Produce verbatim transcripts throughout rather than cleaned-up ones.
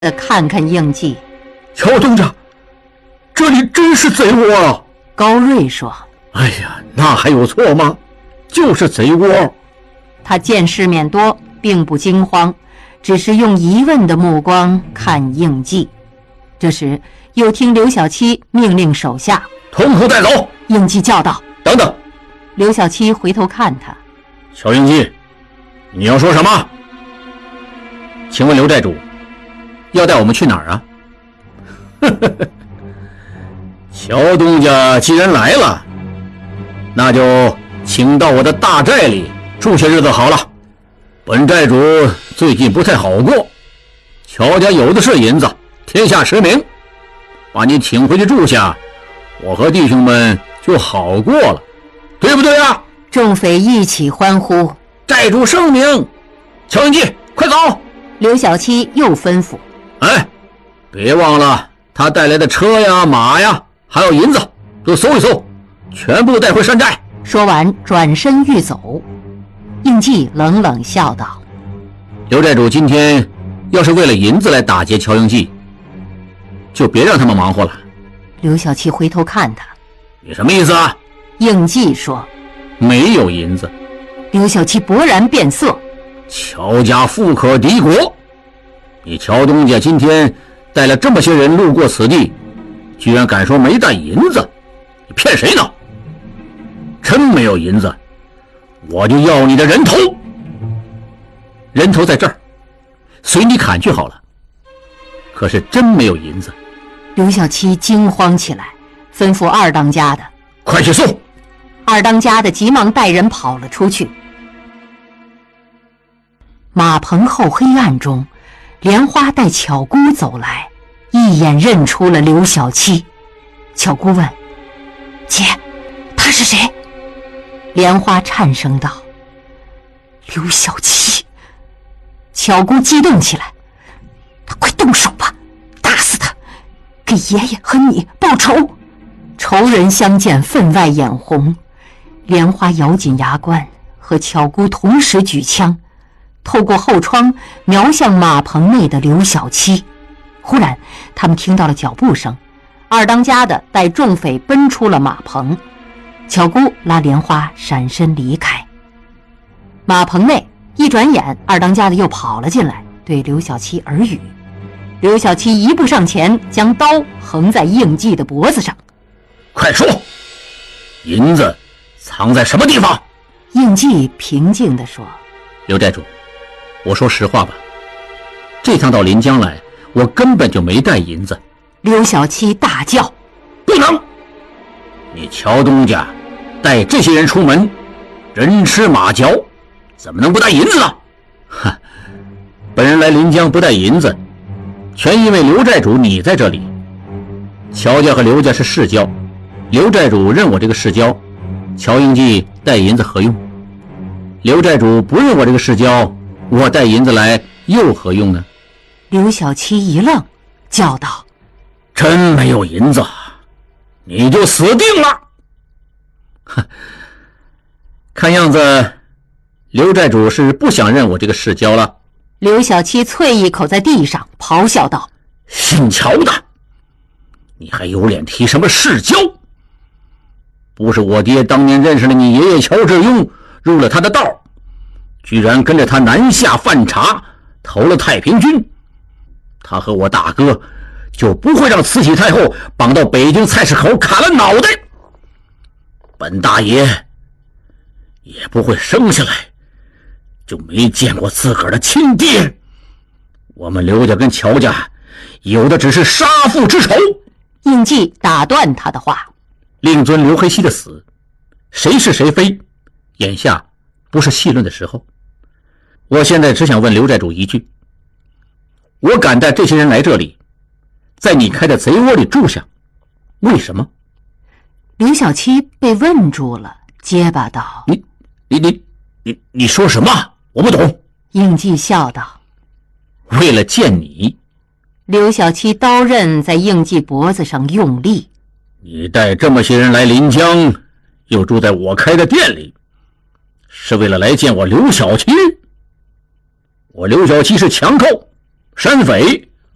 的看看应季。 乔东家，这里真是贼窝啊！ 高瑞说： 哎呀，那还有错吗？就是贼窝。 他见世面多，并不惊慌，只是用疑问的目光看应季。这时又听刘小七命令手下统统带走。 应季叫道： 等等。 刘小七回头看他： 乔应季，你要说什么？请问刘寨主，要带我们去哪儿啊？乔东家既然来了，那就请到我的大寨里住些日子好了。本寨主最近不太好过，乔家有的是银子，天下驰名，把你请回去住下，我和弟兄们就好过了，对不对啊？ 众匪一起欢呼： 寨主圣明！乔应季，快走！ 刘小七又吩咐： 哎，别忘了他带来的车呀、马呀，还有银子，都搜一搜，全部带回山寨。 说完转身欲走。应季冷冷笑道： 刘寨主今天要是为了银子来打劫乔应季，就别让他们忙活了。 刘小七回头看他： 你什么意思啊？ 应季说： 没有银子。 刘小七勃然变色： 乔家富可敌国，你乔东家今天带了这么些人路过此地，居然敢说没带银子，你骗谁呢？真没有银子，我就要你的人头。人头在这儿，随你砍去好了。可是真没有银子。 刘小七惊慌起来，吩咐二当家的： 快去送！ 二当家的急忙带人跑了出去。马棚后黑暗中，莲花带巧姑走来，一眼认出了刘小七。巧姑问：姐，他是谁？莲花颤声道：刘小七。巧姑激动起来：他快动手吧，打死他，给爷爷和你报仇。仇人相见，分外眼红。莲花咬紧牙关，和巧姑同时举枪，透过后窗瞄向马棚内的刘小七。忽然他们听到了脚步声，二当家的带众匪奔出了马棚，巧姑拉莲花闪身离开。马棚内一转眼，二当家的又跑了进来，对刘小七耳语。刘小七一步上前，将刀横在应季的脖子上： 快说，银子藏在什么地方？ 应季平静地说： 刘寨主，我说实话吧，这趟到临江来，我根本就没带银子。 刘小七大叫： 不能！你乔东家带这些人出门，人吃马嚼，怎么能不带银子呢？哈，本人来临江不带银子，全因为刘寨主你在这里。乔家和刘家是世交，刘寨主认我这个世交，乔应季带银子何用？刘寨主不认我这个世交，我带银子来又何用呢？ 刘小七一愣，叫道： 真没有银子，你就死定了！看样子刘寨主是不想认我这个世交了。 刘小七啐一口在地上，咆哮道： 姓乔的，你还有脸提什么世交？不是我爹当年认识了你爷爷乔致庸，入了他的道，居然跟着他南下犯察，投了太平军，他和我大哥就不会让慈禧太后绑到北京菜市口砍了脑袋，本大爷也不会生下来就没见过自个儿的亲爹。我们刘家跟乔家有的只是杀父之仇。 应季打断他的话： 令尊刘黑溪的死，谁是谁非，眼下不是戏论的时候。我现在只想问刘寨主一句，我敢带这些人来这里，在你开的贼窝里住下，为什么？ 刘小七被问住了，结巴道： 你你你你你说什么？我不懂。 应季笑道： 为了见你。 刘小七刀刃在应季脖子上用力： 你带这么些人来临江，又住在我开的店里，是为了来见我刘小七？我刘小七是强寇、山匪，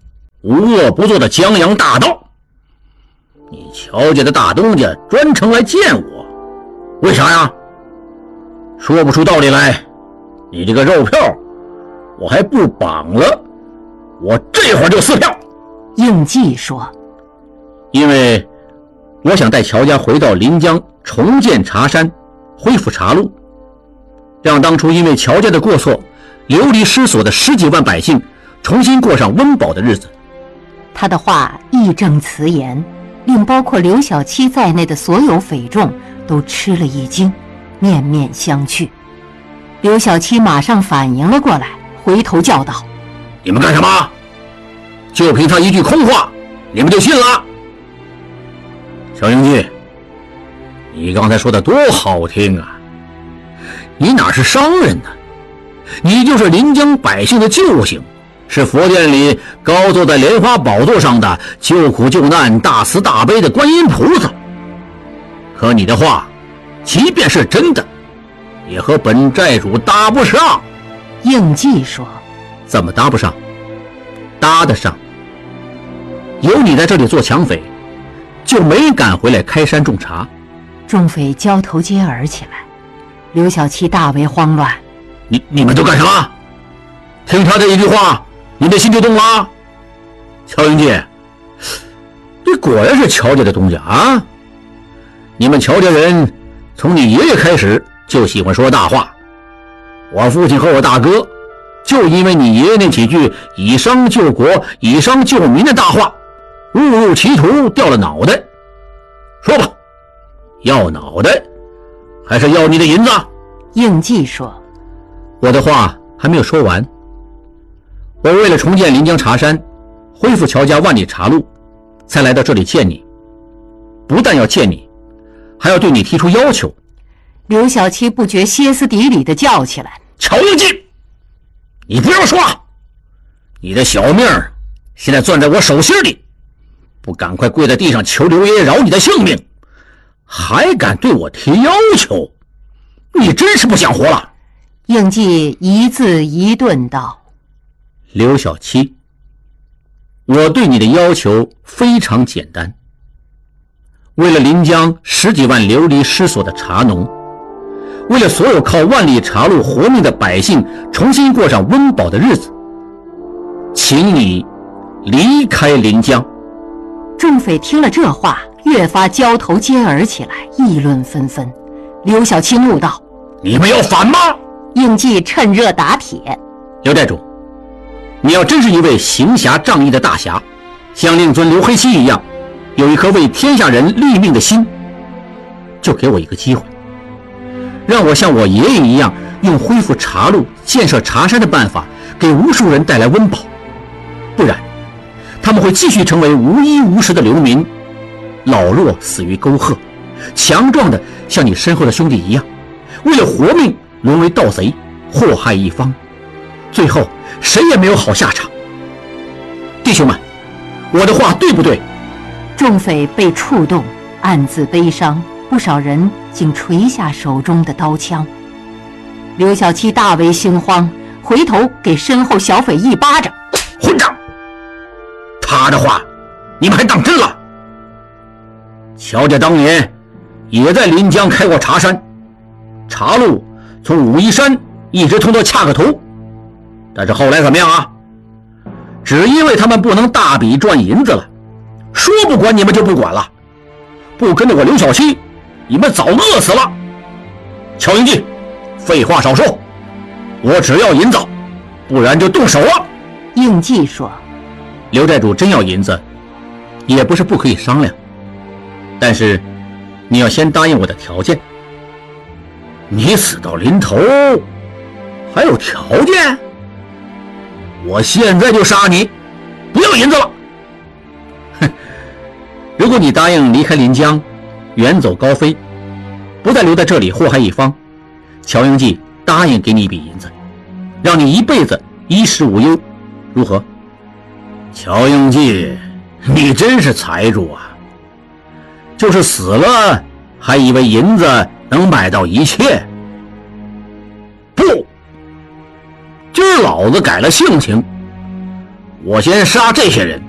无恶不作的江洋大盗。你乔家的大东家专程来见我，为啥呀？说不出道理来，你这个肉票我还不绑了，我这会儿就撕票。 应季说， 因为我想带乔家回到临江，重建茶山，恢复茶路，让当初因为乔家的过错流离失所的十几万百姓重新过上温饱的日子。 他的话义正辞严，令包括刘小七在内的所有匪众都吃了一惊，面面相觑。刘小七马上反应了过来，回头叫道： 你们干什么？就凭他一句空话，你们就信了？小英记，你刚才说的多好听啊，你哪是商人呢？你就是临江百姓的救星，是佛殿里高坐在莲花宝座上的救苦救难大慈大悲的观音菩萨。可你的话即便是真的，也和本寨主搭不上。 应季说， 怎么搭不上？搭得上。有你在这里做抢匪，就没敢回来开山种茶。 众匪交头接耳起来，刘小七大为慌乱。 你你们都干什么？听他这一句话，你的心就动了？乔英记，你果然是乔家的东家啊！你们乔家人从你爷爷开始就喜欢说大话，我父亲和我大哥就因为你爷爷那几句以商救国以商救民的大话，误入歧途掉了脑袋。说吧，要脑袋还是要你的银子？ 应季说， 我的话还没有说完。我为了重建临江茶山，恢复乔家万里茶路，才来到这里见你。不但要见你，还要对你提出要求。 刘小七不觉歇斯底里地叫起来： 乔应记，你不要说了，你的小命现在攥在我手心里，不赶快跪在地上求刘爷爷饶你的性命，还敢对我提要求，你真是不想活了。 应季一字一顿道： 刘小七，我对你的要求非常简单。为了临江十几万流离失所的茶农，为了所有靠万里茶路活命的百姓重新过上温饱的日子，请你离开临江。 众匪听了这话，越发交头接耳起来，议论纷纷。刘小七怒道： 你们要反吗？ 应季趁热打铁： 刘寨主，你要真是一位行侠仗义的大侠，像令尊刘黑七一样有一颗为天下人立命的心，就给我一个机会，让我像我爷爷一样，用恢复茶路建设茶山的办法给无数人带来温饱。不然他们会继续成为无衣无食的流民，老弱死于沟壑，强壮的像你身后的兄弟一样，为了活命沦为盗贼，祸害一方，最后谁也没有好下场。弟兄们，我的话对不对？ 众匪被触动，暗自悲伤，不少人竟垂下手中的刀枪。刘小七大为心慌，回头给身后小匪一巴掌： 混账！他的话你们还当真了？乔家当年也在临江开过茶山，茶路从武夷山一直通到恰克头，但是后来怎么样啊？只因为他们不能大笔赚银子了，说不管你们就不管了，不跟着我刘小七，你们早饿死了。乔英记，废话少说，我只要银子，不然就动手了。 应季说： 刘寨主真要银子，也不是不可以商量，但是你要先答应我的条件。你死到临头还有条件？我现在就杀你，不要银子了。哼，如果你答应离开临江，远走高飞，不再留在这里祸害一方，乔英记答应给你一笔银子，让你一辈子衣食无忧，如何？乔英记，你真是财主啊，就是死了还以为银子能买到一切。不，今儿老子改了性情，我先杀这些人，